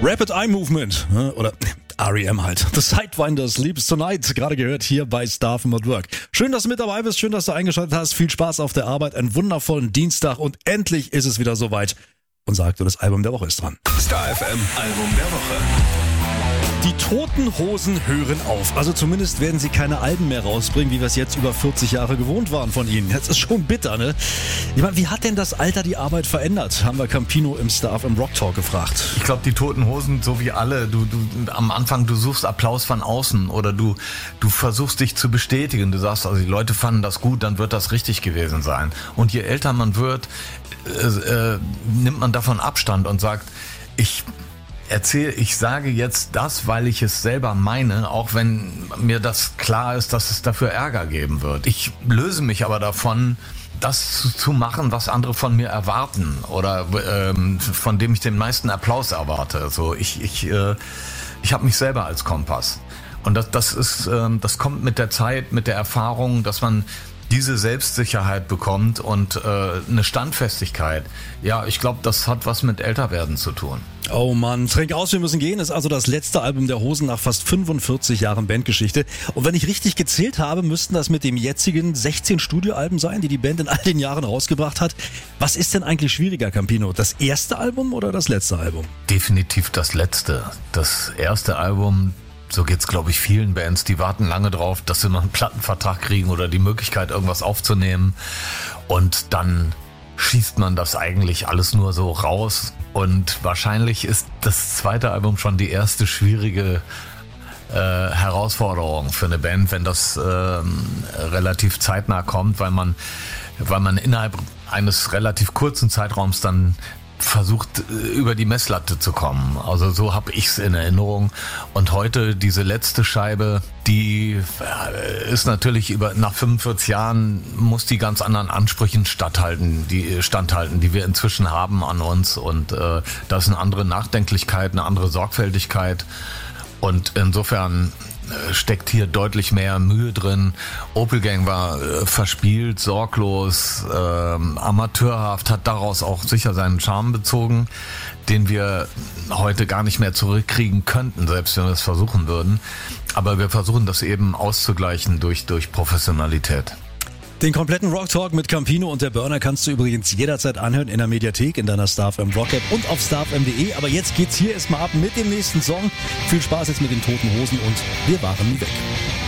Rapid Eye Movement, oder R.E.M. halt. The Sidewinder Sleeps Tonight, gerade gehört hier bei Star FM at Work. Schön, dass du mit dabei bist, schön, dass du eingeschaltet hast. Viel Spaß auf der Arbeit, einen wundervollen Dienstag und endlich ist es wieder soweit. Unser aktuelles Album der Woche ist dran. Star FM Album der Woche. Die Toten Hosen hören auf. Also zumindest werden sie keine Alben mehr rausbringen, wie wir es jetzt über 40 Jahre gewohnt waren von ihnen. Das ist schon bitter, ne? Ich meine, wie hat denn das Alter die Arbeit verändert? Haben wir Campino im Star FM Rock Talk gefragt. Ich glaube, die Toten Hosen, so wie alle, du am Anfang, du suchst Applaus von außen oder du versuchst dich zu bestätigen. Du sagst, also die Leute fanden das gut, dann wird das richtig gewesen sein. Und je älter man wird, nimmt man davon Abstand und sagt, ich sage jetzt das, weil ich es selber meine, auch wenn mir das klar ist, dass es dafür Ärger geben wird. Ich löse mich aber davon, das zu machen, was andere von mir erwarten oder von dem ich den meisten Applaus erwarte. Also ich habe mich selber als Kompass. Und das kommt mit der Zeit, mit der Erfahrung, dass man diese Selbstsicherheit bekommt und eine Standfestigkeit. Ja, ich glaube, das hat was mit Älterwerden zu tun. Oh Mann, trink aus, wir müssen gehen. Ist also das letzte Album der Hosen nach fast 45 Jahren Bandgeschichte. Und wenn ich richtig gezählt habe, müssten das mit dem jetzigen 16 Studioalben sein, die Band in all den Jahren rausgebracht hat. Was ist denn eigentlich schwieriger, Campino? Das erste Album oder das letzte Album? Definitiv das letzte. Das erste Album, so geht's, glaube ich, vielen Bands, die warten lange drauf, dass sie noch einen Plattenvertrag kriegen oder die Möglichkeit, irgendwas aufzunehmen. Und dann schießt man das eigentlich alles nur so raus. Und wahrscheinlich ist das zweite Album schon die erste schwierige Herausforderung für eine Band, wenn das relativ zeitnah kommt, weil man innerhalb eines relativ kurzen Zeitraums dann versucht, über die Messlatte zu kommen. Also so habe ich es in Erinnerung. Und heute diese letzte Scheibe, die ist natürlich nach 45 Jahren, muss die ganz anderen Ansprüchen standhalten, die wir inzwischen haben an uns. Und da ist eine andere Nachdenklichkeit, eine andere Sorgfältigkeit. Und insofern steckt hier deutlich mehr Mühe drin. Opel Gang war verspielt, sorglos, amateurhaft, hat daraus auch sicher seinen Charme bezogen, den wir heute gar nicht mehr zurückkriegen könnten, selbst wenn wir es versuchen würden. Aber wir versuchen das eben auszugleichen durch Professionalität. Den kompletten Rock Talk mit Campino und der Burner kannst du übrigens jederzeit anhören in der Mediathek, in deiner Star FM Rock App und auf starfm.de. Aber jetzt geht's hier erstmal ab mit dem nächsten Song. Viel Spaß jetzt mit den Toten Hosen und wir waren nie weg.